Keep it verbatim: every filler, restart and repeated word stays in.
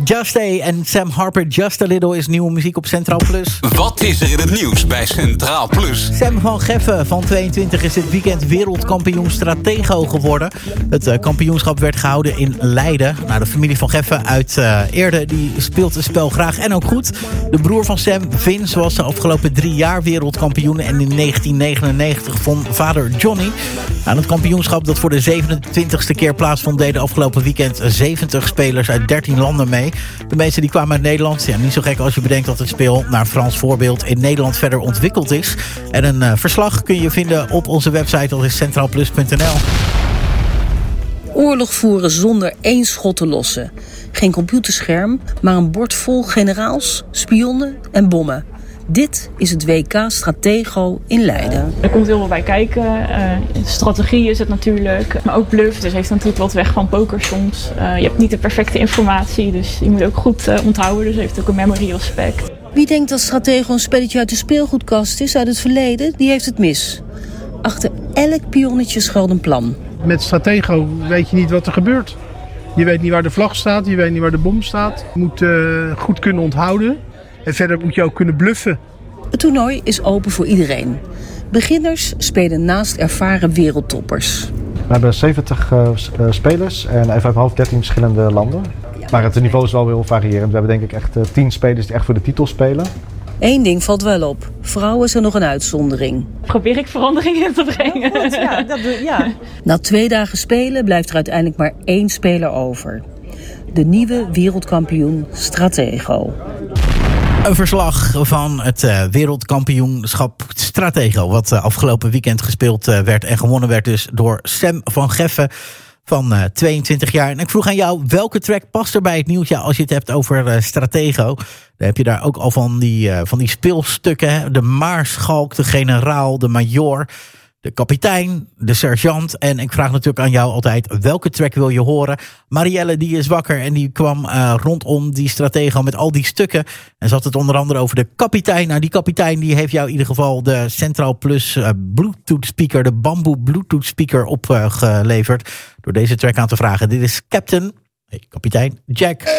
Just Stay en Sam Harper, Just a Little is nieuwe muziek op Centraal Plus. Wat is er in het nieuws bij Centraal Plus? Sam van Geffen van tweeëntwintig is dit weekend wereldkampioen Stratego geworden. Het uh, kampioenschap werd gehouden in Leiden. Nou, de familie van Geffen uit uh, Eerde die speelt het spel graag en ook goed. De broer van Sam, Vince, was de afgelopen drie jaar wereldkampioen. En in negentien negenennegentig won vader Johnny. Nou, het kampioenschap dat voor de zevenentwintigste keer plaatsvond, deden afgelopen weekend zeventig spelers uit dertien landen mee. De meeste die kwamen uit Nederland. Ja, niet zo gek als je bedenkt dat het spel naar Frans voorbeeld in Nederland verder ontwikkeld is. En een uh, verslag kun je vinden op onze website, dat is centraal plus punt n l. Oorlog voeren zonder één schot te lossen. Geen computerscherm, maar een bord vol generaals, spionnen en bommen. Dit is het W K Stratego in Leiden. Er komt heel veel bij kijken. Uh, strategie is het natuurlijk. Maar ook bluff, dus heeft natuurlijk wat weg van poker soms. Uh, je hebt niet de perfecte informatie, dus je moet ook goed uh, onthouden. Dus heeft ook een memory aspect. Wie denkt dat Stratego een spelletje uit de speelgoedkast is uit het verleden, die heeft het mis. Achter elk pionnetje schuilt een plan. Met Stratego weet je niet wat er gebeurt. Je weet niet waar de vlag staat, je weet niet waar de bom staat. Je moet uh, goed kunnen onthouden. En verder moet je ook kunnen bluffen. Het toernooi is open voor iedereen. Beginners spelen naast ervaren wereldtoppers. We hebben zeventig uh, spelers en even uit half dertien verschillende landen. Maar het niveau is wel heel variërend. We hebben denk ik echt uh, tien spelers die echt voor de titel spelen. Eén ding valt wel op. Vrouwen zijn nog een uitzondering. Probeer ik verandering in te brengen. Ja, goed, ja, dat doe, ja. Na twee dagen spelen blijft er uiteindelijk maar één speler over. De nieuwe wereldkampioen Stratego. Een verslag van het uh, wereldkampioenschap Stratego, wat uh, afgelopen weekend gespeeld uh, werd en gewonnen werd dus door Sam van Geffen van uh, tweeëntwintig jaar. En ik vroeg aan jou, welke track past er bij het nieuwtje als je het hebt over uh, Stratego? Dan heb je daar ook al van die, uh, van die speelstukken, hè? De maarschalk, de generaal, de major, de kapitein, de sergeant. En ik vraag natuurlijk aan jou altijd, welke track wil je horen? Marielle die is wakker en die kwam uh, rondom die Stratego met al die stukken. En ze had het onder andere over de kapitein. Nou, die kapitein die heeft jou in ieder geval de Centraal Plus uh, Bluetooth speaker, de bamboe Bluetooth speaker opgeleverd. Uh, door deze track aan te vragen. Dit is Captain, hey, kapitein Jack.